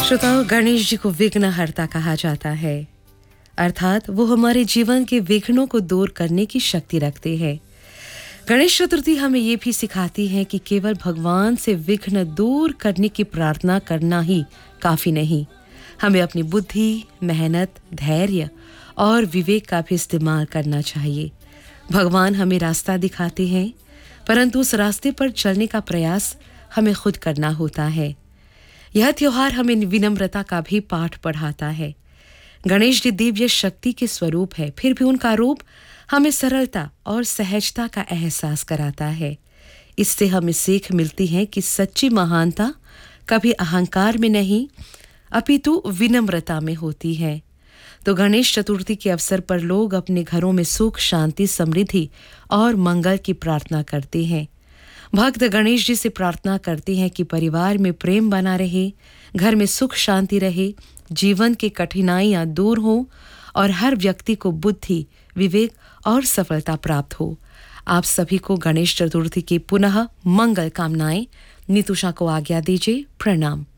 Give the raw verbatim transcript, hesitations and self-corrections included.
श्रोताओं, गणेश जी को विघ्नहर्ता कहा जाता है, अर्थात वो हमारे जीवन के विघ्नों को दूर करने की शक्ति रखते हैं। गणेश चतुर्थी हमें ये भी सिखाती है कि केवल भगवान से विघ्न दूर करने की प्रार्थना करना ही काफी नहीं, हमें अपनी बुद्धि, मेहनत, धैर्य और विवेक का भी इस्तेमाल करना चाहिए। भगवान हमें रास्ता दिखाते हैं, परंतु उस रास्ते पर चलने का प्रयास हमें खुद करना होता है। यह त्योहार हमें विनम्रता का भी पाठ पढ़ाता है। गणेश जी दिव्य शक्ति के स्वरूप है, फिर भी उनका रूप हमें सरलता और सहजता का एहसास कराता है। इससे हमें सीख मिलती है कि सच्ची महानता कभी अहंकार में नहीं, अपितु विनम्रता में होती है। तो गणेश चतुर्थी के अवसर पर लोग अपने घरों में सुख, शांति, समृद्धि और मंगल की प्रार्थना करते हैं। भक्त गणेश जी से प्रार्थना करते हैं कि परिवार में प्रेम बना रहे, घर में सुख शांति रहे, जीवन की कठिनाइयां दूर हो और हर व्यक्ति को बुद्धि, विवेक और सफलता प्राप्त हो। आप सभी को गणेश चतुर्थी की पुनः मंगल कामनाएं। नीतुषा को आज्ञा दीजिए। प्रणाम।